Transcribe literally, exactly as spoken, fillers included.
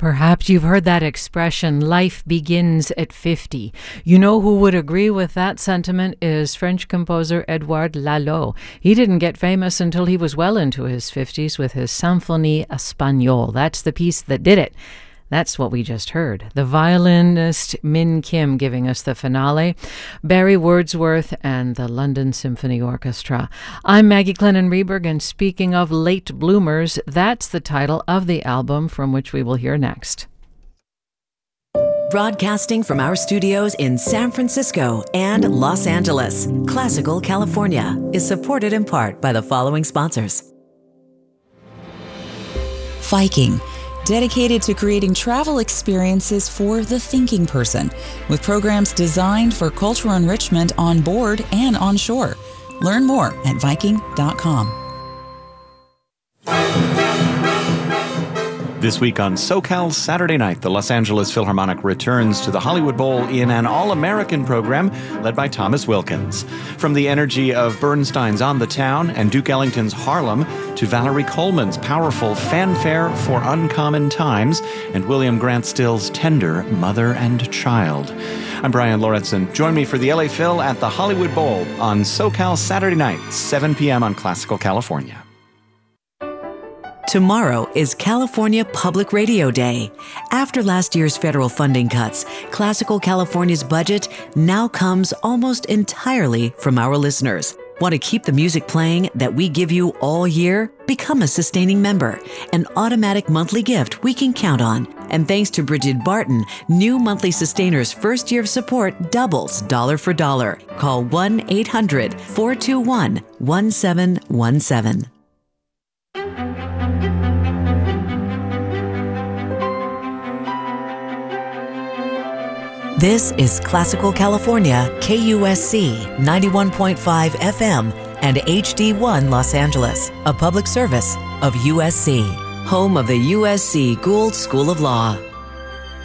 Perhaps you've heard that expression, life begins at fifty. You know who would agree with that sentiment is French composer Edouard Lalo. He didn't get famous until he was well into his fifties with his Symphonie Espagnole. That's the piece that did it. That's what we just heard. The violinist Min Kim giving us the finale, Barry Wordsworth and the London Symphony Orchestra. I'm Maggie Clennon-Reberg, and speaking of late bloomers, that's the title of the album from which we will hear next. Broadcasting from our studios in San Francisco and Los Angeles, Classical California is supported in part by the following sponsors. Viking, dedicated to creating travel experiences for the thinking person, with programs designed for cultural enrichment on board and on shore. Learn more at Viking dot com. This week on SoCal Saturday Night, the Los Angeles Philharmonic returns to the Hollywood Bowl in an all-American program led by Thomas Wilkins. From the energy of Bernstein's On the Town and Duke Ellington's Harlem to Valerie Coleman's powerful Fanfare for Uncommon Times and William Grant Still's tender Mother and Child. I'm Brian Lorentzen. Join me for the L A Phil at the Hollywood Bowl on SoCal Saturday Night, seven p.m. on Classical California. Tomorrow is California Public Radio Day. After last year's federal funding cuts, Classical California's budget now comes almost entirely from our listeners. Want to keep the music playing that we give you all year? Become a sustaining member, an automatic monthly gift we can count on. And thanks to Bridget Barton, new monthly sustainers' first year of support doubles dollar for dollar. Call one eight hundred four two one one seven one seven. This is Classical California, K U S C ninety-one point five F M and H D one Los Angeles, a public service of U S C, home of the U S C Gould School of Law.